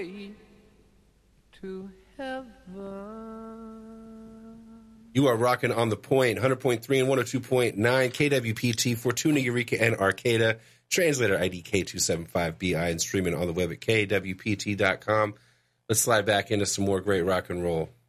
way to heaven. You are rocking on the point, 100.3 and 102.9 KWPT, Fortuna, Eureka, and Arcata. Translator ID K275BI and streaming on the web at KWPT.com. Let's slide back into some more great rock and roll.